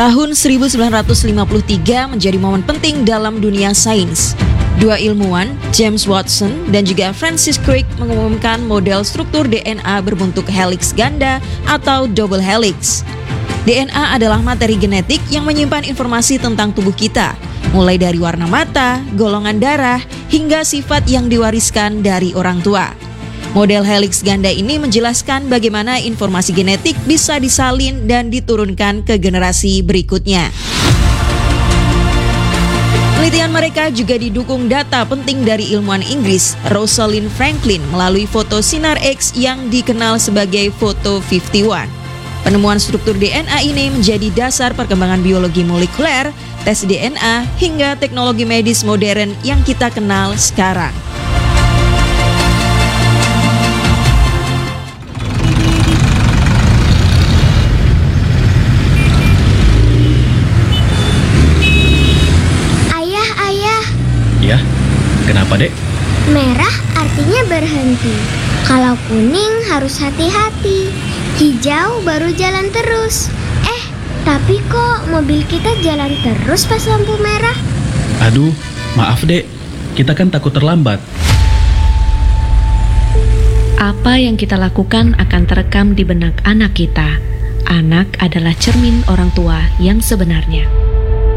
Tahun 1953 menjadi momen penting dalam dunia sains. Dua ilmuwan, James Watson dan juga Francis Crick, mengumumkan model struktur DNA berbentuk helix ganda atau double helix. DNA adalah materi genetik yang menyimpan informasi tentang tubuh kita, mulai dari warna mata, golongan darah, hingga sifat yang diwariskan dari orang tua. Model helix ganda ini menjelaskan bagaimana informasi genetik bisa disalin dan diturunkan ke generasi berikutnya. Penelitian mereka juga didukung data penting dari ilmuwan Inggris, Rosalind Franklin, melalui foto sinar X yang dikenal sebagai foto 51. Penemuan struktur DNA ini menjadi dasar perkembangan biologi molekuler, tes DNA, hingga teknologi medis modern yang kita kenal sekarang. Ya, kenapa dek? Merah artinya berhenti. Kalau kuning harus hati-hati. Hijau baru jalan terus. Tapi kok mobil kita jalan terus pas lampu merah? Aduh, maaf dek. Kita kan takut terlambat. Apa yang kita lakukan akan terekam di benak anak kita. Anak adalah cermin orang tua yang sebenarnya.